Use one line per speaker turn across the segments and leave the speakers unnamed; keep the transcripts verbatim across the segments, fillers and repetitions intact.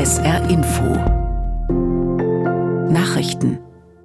S R Info Nachrichten.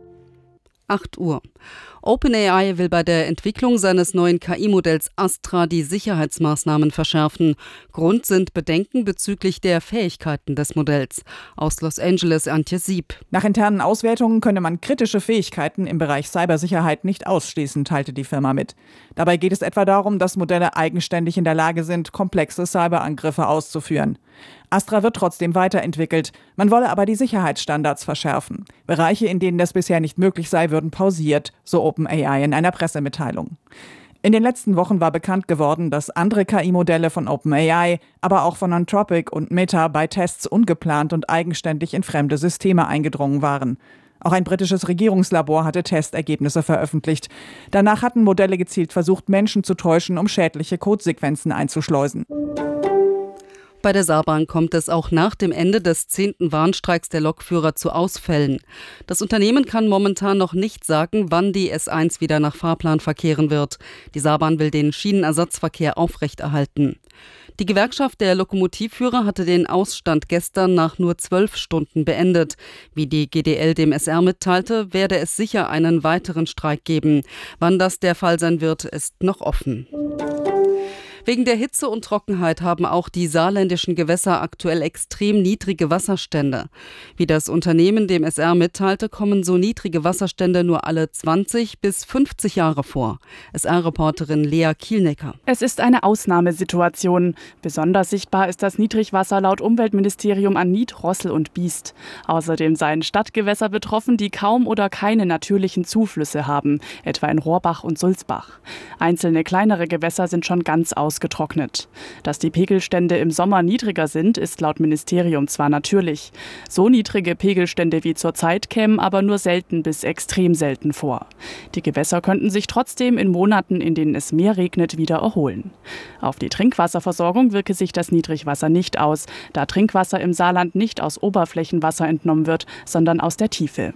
acht Uhr. OpenAI will bei der Entwicklung seines neuen K I-Modells Astra die Sicherheitsmaßnahmen verschärfen. Grund sind Bedenken bezüglich der Fähigkeiten des Modells. Aus Los Angeles Antje Sieb.
Nach internen Auswertungen könne man kritische Fähigkeiten im Bereich Cybersicherheit nicht ausschließen, teilte die Firma mit. Dabei geht es etwa darum, dass Modelle eigenständig in der Lage sind, komplexe Cyberangriffe auszuführen. Astra wird trotzdem weiterentwickelt. Man wolle aber die Sicherheitsstandards verschärfen. Bereiche, in denen das bisher nicht möglich sei, würden pausiert, so OpenAI in einer Pressemitteilung. In den letzten Wochen war bekannt geworden, dass andere K I-Modelle von OpenAI, aber auch von Anthropic und Meta bei Tests ungeplant und eigenständig in fremde Systeme eingedrungen waren. Auch ein britisches Regierungslabor hatte Testergebnisse veröffentlicht. Danach hatten Modelle gezielt versucht, Menschen zu täuschen, um schädliche Codesequenzen einzuschleusen.
Bei der Saarbahn kommt es auch nach dem Ende des zehnten Warnstreiks der Lokführer zu Ausfällen. Das Unternehmen kann momentan noch nicht sagen, wann die S eins wieder nach Fahrplan verkehren wird. Die Saarbahn will den Schienenersatzverkehr aufrechterhalten. Die Gewerkschaft der Lokomotivführer hatte den Ausstand gestern nach nur zwölf Stunden beendet. Wie die G D L dem S R mitteilte, werde es sicher einen weiteren Streik geben. Wann das der Fall sein wird, ist noch offen. Wegen der Hitze und Trockenheit haben auch die saarländischen Gewässer aktuell extrem niedrige Wasserstände. Wie das Unternehmen dem S R mitteilte, kommen so niedrige Wasserstände nur alle zwanzig bis fünfzig Jahre vor. S R-Reporterin Lea Kielnecker.
Es ist eine Ausnahmesituation. Besonders sichtbar ist das Niedrigwasser laut Umweltministerium an Nied, Rossel und Biest. Außerdem seien Stadtgewässer betroffen, die kaum oder keine natürlichen Zuflüsse haben, etwa in Rohrbach und Sulzbach. Einzelne kleinere Gewässer sind schon ganz ausgetrocknet. getrocknet. Dass die Pegelstände im Sommer niedriger sind, ist laut Ministerium zwar natürlich. So niedrige Pegelstände wie zurzeit kämen aber nur selten bis extrem selten vor. Die Gewässer könnten sich trotzdem in Monaten, in denen es mehr regnet, wieder erholen. Auf die Trinkwasserversorgung wirke sich das Niedrigwasser nicht aus, da Trinkwasser im Saarland nicht aus Oberflächenwasser entnommen wird, sondern aus der Tiefe.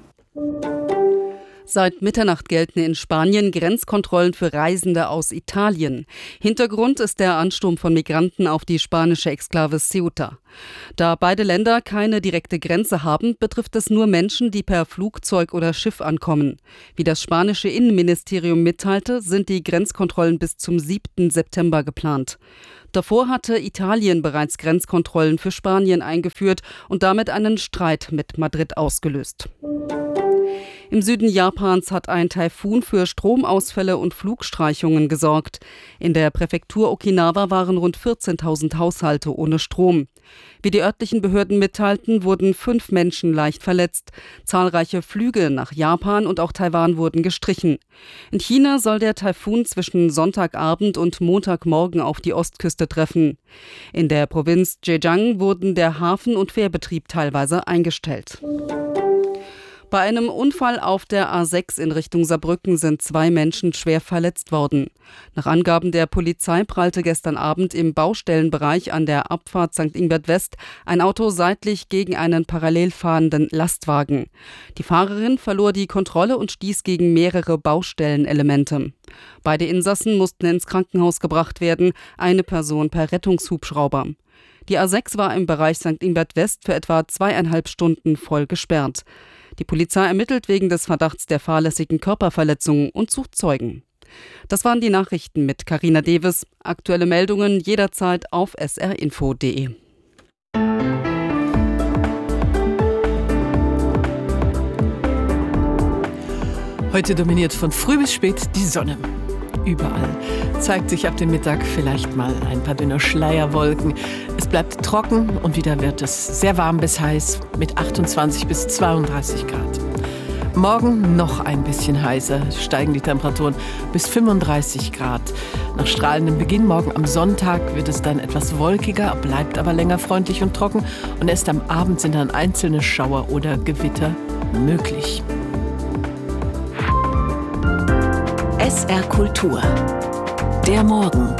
Seit Mitternacht gelten in Spanien Grenzkontrollen für Reisende aus Italien. Hintergrund ist der Ansturm von Migranten auf die spanische Exklave Ceuta. Da beide Länder keine direkte Grenze haben, betrifft es nur Menschen, die per Flugzeug oder Schiff ankommen. Wie das spanische Innenministerium mitteilte, sind die Grenzkontrollen bis zum siebten September geplant. Davor hatte Italien bereits Grenzkontrollen für Spanien eingeführt und damit einen Streit mit Madrid ausgelöst. Im Süden Japans hat ein Taifun für Stromausfälle und Flugstreichungen gesorgt. In der Präfektur Okinawa waren rund vierzehntausend Haushalte ohne Strom. Wie die örtlichen Behörden mitteilten, wurden fünf Menschen leicht verletzt. Zahlreiche Flüge nach Japan und auch Taiwan wurden gestrichen. In China soll der Taifun zwischen Sonntagabend und Montagmorgen auf die Ostküste treffen. In der Provinz Zhejiang wurden der Hafen- und Fährbetrieb teilweise eingestellt. Bei einem Unfall auf der A sechs in Richtung Saarbrücken sind zwei Menschen schwer verletzt worden. Nach Angaben der Polizei prallte gestern Abend im Baustellenbereich an der Abfahrt Sankt Ingbert West ein Auto seitlich gegen einen parallel fahrenden Lastwagen. Die Fahrerin verlor die Kontrolle und stieß gegen mehrere Baustellenelemente. Beide Insassen mussten ins Krankenhaus gebracht werden, eine Person per Rettungshubschrauber. Die A sechs war im Bereich Sankt Ingbert West für etwa zweieinhalb Stunden voll gesperrt. Die Polizei ermittelt wegen des Verdachts der fahrlässigen Körperverletzung und sucht Zeugen. Das waren die Nachrichten mit Carina Deves. Aktuelle Meldungen jederzeit auf s r info punkt d e.
Heute dominiert von früh bis spät die Sonne. Überall zeigt sich ab dem Mittag vielleicht mal ein paar dünne Schleierwolken. Es bleibt trocken und wieder wird es sehr warm bis heiß mit achtundzwanzig bis zweiunddreißig Grad. Morgen noch ein bisschen heißer, steigen die Temperaturen bis fünfunddreißig Grad. Nach strahlendem Beginn morgen am Sonntag wird es dann etwas wolkiger, bleibt aber länger freundlich und trocken und erst am Abend sind dann einzelne Schauer oder Gewitter möglich.
S R Kultur. Der Morgen.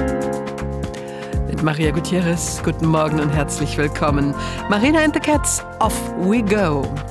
Mit Maria Gutierrez. Guten Morgen und herzlich willkommen. Marina and the Cats, off we go.